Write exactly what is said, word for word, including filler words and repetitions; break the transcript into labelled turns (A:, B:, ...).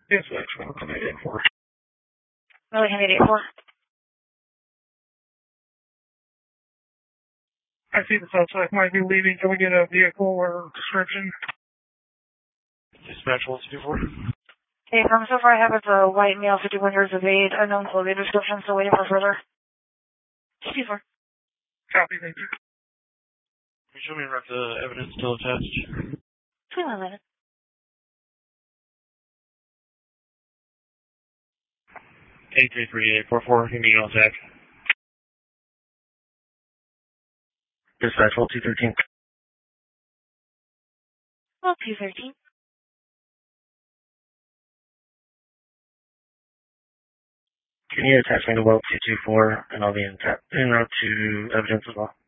A: Yes, actually, I'm eight eight four.
B: Milligan eight eight four.
A: I see the suspect might be leaving. Can we get a vehicle or description?
C: Dispatch one two four.
B: Okay, from so far I have it's a white male, fifty-one years of age, unknown clothing description, so waiting for further. two four.
A: Copy, thank you.
C: Can you show me if the evidence still attached?
B: twenty-one eleven.
C: eight three three eight four four, you need on Zach.
D: Dispatch one two thirteen.
B: Well, two thirteen.
D: Can you attach me to well two two four and I'll be in, ta- in route to evidence as well?